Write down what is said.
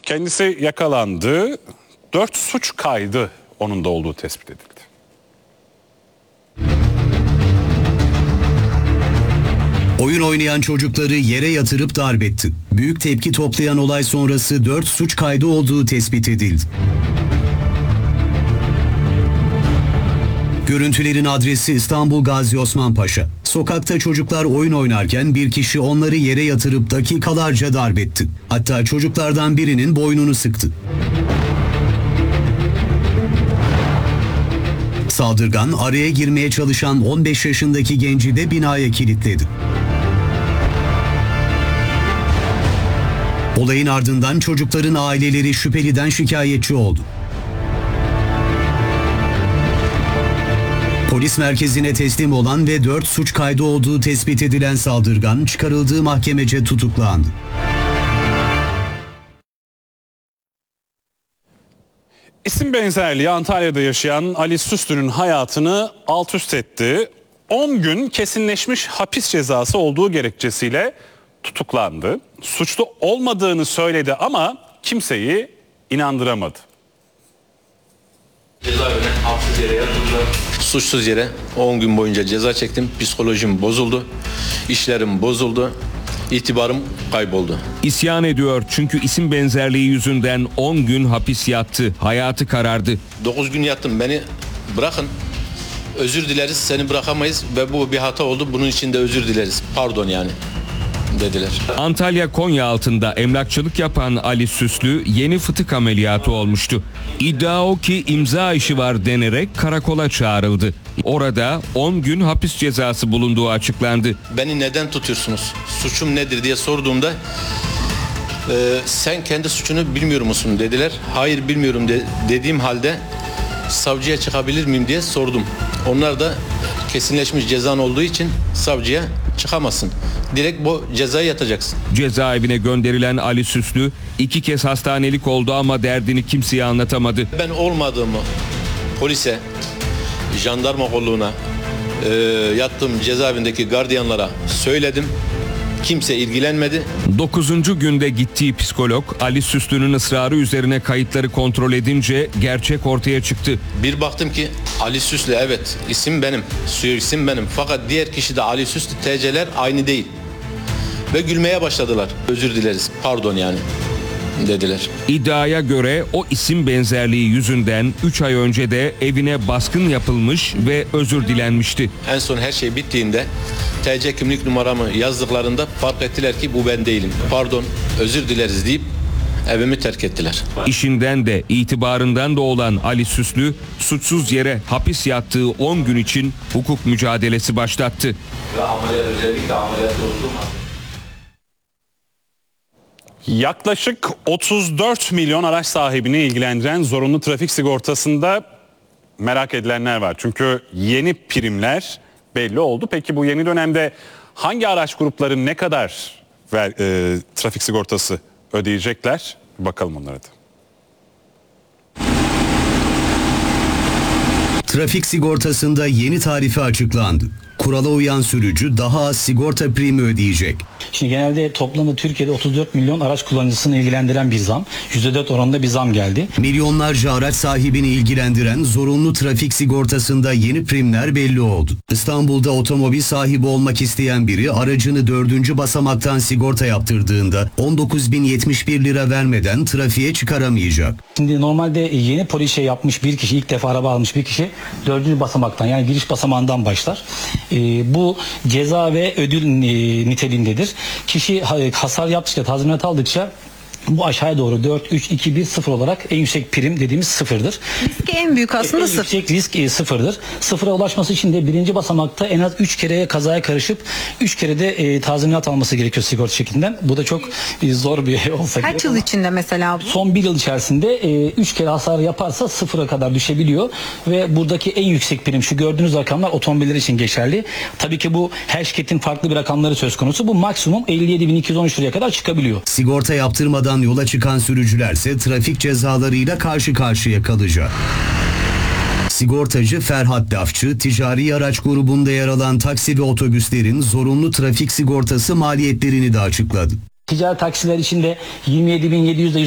Kendisi yakalandı. 4 suç kaydı onun da olduğu tespit edildi. Oyun oynayan çocukları yere yatırıp darp etti. Büyük tepki toplayan olay sonrası 4 suç kaydı olduğu tespit edildi. Görüntülerin adresi İstanbul Gazi Osman Paşa. Sokakta çocuklar oyun oynarken bir kişi onları yere yatırıp dakikalarca darp etti. Hatta çocuklardan birinin boynunu sıktı. Saldırgan araya girmeye çalışan 15 yaşındaki genci de binaya kilitledi. Olayın ardından çocukların aileleri şüpheliden şikayetçi oldu. Polis merkezine teslim olan ve 4 suç kaydı olduğu tespit edilen saldırgan çıkarıldığı mahkemece tutuklandı. İsim benzerliği Antalya'da yaşayan Ali Süslü'nün hayatını alt üst etti. 10 gün kesinleşmiş hapis cezası olduğu gerekçesiyle tutuklandı. Suçlu olmadığını söyledi ama kimseyi inandıramadı. Cezaevine haksız yere yatırıldı. Suçsuz yere 10 gün boyunca ceza çektim. Psikolojim bozuldu. İşlerim bozuldu. İtibarım kayboldu. İsyan ediyor çünkü isim benzerliği yüzünden 10 gün hapis yattı. Hayatı karardı. 9 gün yattım. Beni bırakın. Özür dileriz. Seni bırakamayız ve bu bir hata oldu. Bunun için de özür dileriz. Pardon yani dediler. Antalya Konyaaltı'nda emlakçılık yapan Ali Süslü yeni fıtık ameliyatı olmuştu. İddia o ki imza işi var denerek karakola çağrıldı. Orada 10 gün hapis cezası bulunduğu açıklandı. Beni neden tutuyorsunuz? Suçum nedir diye sorduğumda sen kendi suçunu bilmiyor musun dediler. Hayır bilmiyorum dediğim halde savcıya çıkabilir miyim diye sordum. Onlar da kesinleşmiş cezan olduğu için savcıya çıkamazsın. Direkt bu cezayı yatacaksın. Cezaevine gönderilen Ali Süslü 2 kez hastanelik oldu ama derdini kimseye anlatamadı. Ben olmadığımı polise, jandarma kolluğuna, yattığım cezaevindeki gardiyanlara söyledim. Kimse ilgilenmedi. 9. günde gittiği psikolog Ali Süslü'nün ısrarı üzerine kayıtları kontrol edince gerçek ortaya çıktı. Bir baktım ki Ali Süslü, evet isim benim, isim benim. Fakat diğer kişi de Ali Süslü, TC'ler aynı değil. Ve gülmeye başladılar. Özür dileriz, pardon yani dediler. İddiaya göre o isim benzerliği yüzünden 3 ay önce de evine baskın yapılmış ve özür dilenmişti. En son her şey bittiğinde TC kimlik numaramı yazdıklarında fark ettiler ki bu ben değilim. Pardon, özür dileriz deyip evimi terk ettiler. İşinden de itibarından da olan Ali Süslü suçsuz yere hapis yattığı 10 gün için hukuk mücadelesi başlattı. Ve özellikle ameliyat oldu. Yaklaşık 34 milyon araç sahibini ilgilendiren zorunlu trafik sigortasında merak edilenler var. Çünkü yeni primler belli oldu. Peki bu yeni dönemde hangi araç grupları ne kadar trafik sigortası ödeyecekler? Bakalım onlara da. Trafik sigortasında yeni tarife açıklandı. Kurala uyan sürücü daha az sigorta primi ödeyecek. Şimdi genelde toplamda Türkiye'de 34 milyon araç kullanıcısını ilgilendiren bir zam. %4 oranında bir zam geldi. Milyonlarca araç sahibini ilgilendiren zorunlu trafik sigortasında yeni primler belli oldu. İstanbul'da otomobil sahibi olmak isteyen biri aracını 4. basamaktan sigorta yaptırdığında 19.071 lira vermeden trafiğe çıkaramayacak. Şimdi normalde yeni polise yapmış bir kişi, ilk defa araba almış bir kişi 4. basamaktan, yani giriş basamağından başlar. Bu ceza ve ödül niteliğindedir. Kişi hasar yaptıkça, tazminat aldıkça bu aşağıya doğru 4, 3, 2, 1, 0 olarak en yüksek prim dediğimiz sıfırdır. Riski en büyük aslında en yüksek risk sıfırdır. Sıfıra ulaşması için de 1. basamakta en az 3 kere kazaya karışıp 3 kere de tazminat alması gerekiyor sigorta şirketinden. Bu da çok zor bir olsa gerek. Kaç yıl içinde mesela bu? Son 1 yıl içerisinde 3 kere hasar yaparsa sıfıra kadar düşebiliyor ve buradaki en yüksek prim, şu gördüğünüz rakamlar otomobiller için geçerli. Tabii ki bu her şirketin farklı bir rakamları söz konusu. Bu maksimum 57.213 liraya kadar çıkabiliyor. Sigorta yaptırmadan yola çıkan sürücülerse trafik cezalarıyla karşı karşıya kalacak. Sigortacı Ferhat Lafçı, ticari araç grubunda yer alan taksi ve otobüslerin zorunlu trafik sigortası maliyetlerini de açıkladı. Ticari taksiler için de 27.700 ile